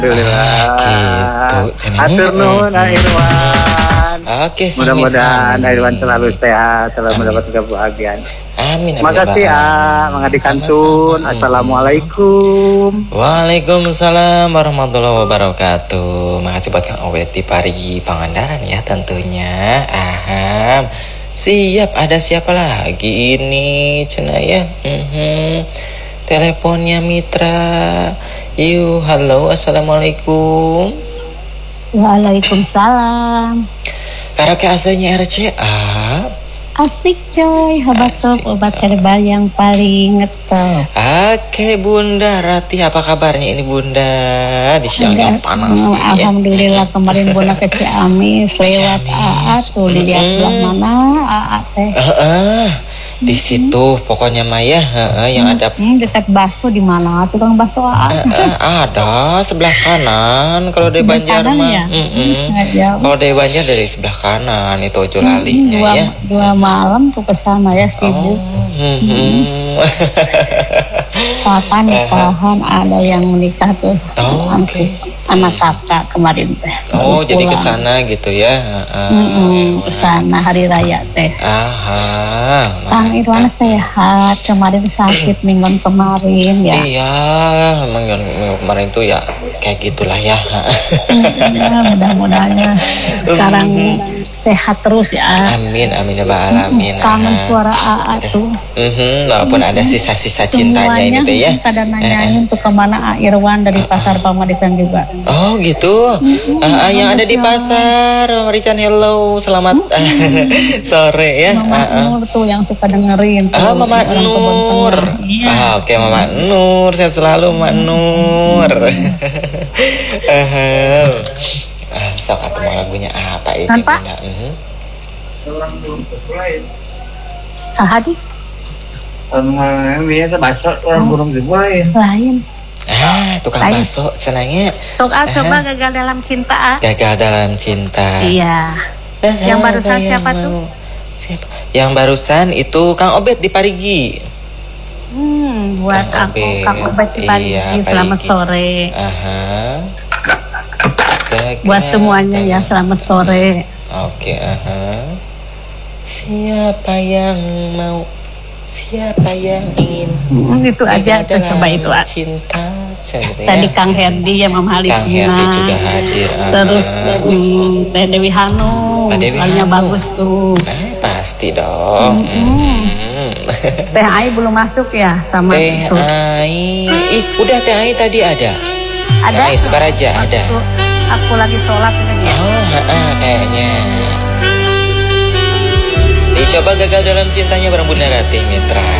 Alhamdulillah. Gitu. Atur nuhun Irwan. Oke, mudah-mudahan Irwan selalu sehat, selalu mendapat kebahagiaan. Amin. Makasih Mangadi Kantun. Assalamualaikum. Waalaikumsalam warahmatullahi wabarakatuh. Makasih buat Kang Obet di Parigi Pangandaran ya tentunya. Aham. Siap, ada siapa lagi ini cenah ya? Teleponnya Mitra. Yuk, halo, assalamualaikum. Waalaikumsalam. Karaoke aslinya RCA. Asik coy, hebat top obat herbal yang paling ngetop. Oke Bunda Rati, apa kabarnya ini Bunda? Di siang yang panas ini ya. Alhamdulillah kemarin Bunda ke Ciamis lewat AA tuh dilihat belah mana AA teh. Di situ pokoknya Maya yang ada dekat bakso di mana tukang bakso AA? Ada sebelah kanan kalau dari Banjar mah. Ya? Kalau dari Banjar dari sebelah kanan itu Ojo Lalinya ya. Dua malam tuh kesana ya sibuk. Kapan nikahan ada yang menikah tuh. Anak kakak kemarin teh. Jadi kesana gitu ya. Kesana hari raya teh. Kang Irwan sehat, kemarin sakit minggu kemarin ya. Iya, minggu kemarin tuh ya kayak gitulah ya. Mudah-mudahan sekarang sehat terus ya. Amin, amin ya Pak alamin. Kangen suara AA tuh. Walaupun ada sisa-sisa cintanya ini tuh ya. Pada nanyain tuh kemana A Irwan dari pasar Pamadikan juga. Oh gitu. Yang ada di pasar, Marican hello, selamat sore ya. Mama Nur tuh yang suka dengerin. Mama Nur. Oke Mama Nur, saya selalu Mama Nur. Sok atau mau lagunya apa ini Bunda? Sahadi. Ini bakso orang burung dimulai. Lain. Tukang bakso senangnya. Sok coba gagal dalam cinta. Gagal dalam cinta. Iya. Yang barusan siapa tuh? Yang barusan itu Kang Obet di Parigi. Buat aku Kang Obet di Parigi. Selamat sore. Buat semuanya ya selamat sore. Oke. Siapa yang mau? Siapa yang ingin? Itu aja coba itu cinta. Tadi Kang Herdi yang Mama Kang Herdi juga hadir. Terus Teh Dewi Hanum, soalnya bagus tuh. Pasti dong. Teh Ai belum masuk ya sama Teh itu. Ai, udah Teh Ai tadi ada. Ada. Teh Ai Sukaraja ada. Aku lagi sholat ini ya. Kayaknya. Dicoba gagal dalam cintanya bareng Bunda Rati Mitra.